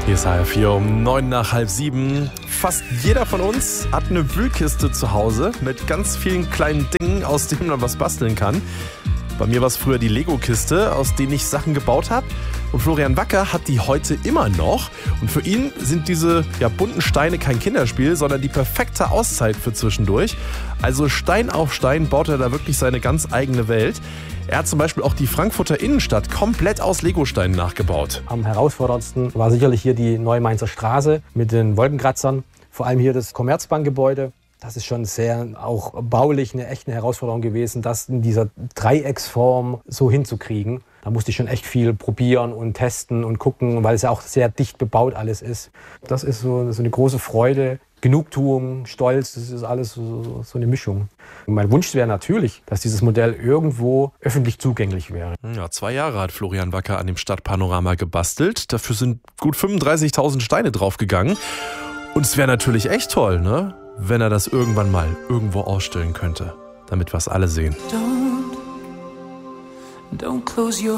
Hier ist HR4 um 6:09. Fast jeder von uns hat eine Wühlkiste zu Hause mit ganz vielen kleinen Dingen, aus denen man was basteln kann. Bei mir war es früher die Lego-Kiste, aus denen ich Sachen gebaut habe. Und Florian Wacker hat die heute immer noch. Und für ihn sind diese bunten Steine kein Kinderspiel, sondern die perfekte Auszeit für zwischendurch. Also Stein auf Stein baut er da wirklich seine ganz eigene Welt. Er hat zum Beispiel auch die Frankfurter Innenstadt komplett aus Legosteinen nachgebaut. Am herausforderndsten war sicherlich hier die Neue-Mainzer Straße mit den Wolkenkratzern. Vor allem hier das Commerzbankgebäude. Das ist schon sehr auch baulich eine echte Herausforderung gewesen, das in dieser Dreiecksform so hinzukriegen. Da musste ich schon echt viel probieren und testen und gucken, weil es ja auch sehr dicht bebaut alles ist. Das ist so eine große Freude, Genugtuung, Stolz, das ist alles so eine Mischung. Und mein Wunsch wäre natürlich, dass dieses Modell irgendwo öffentlich zugänglich wäre. Ja, 2 Jahre hat Florian Wacker an dem Stadtpanorama gebastelt. Dafür sind gut 35.000 Steine draufgegangen. Und es wäre natürlich echt toll, ne? Wenn er das irgendwann mal irgendwo ausstellen könnte, damit wir es alle sehen. Don't close your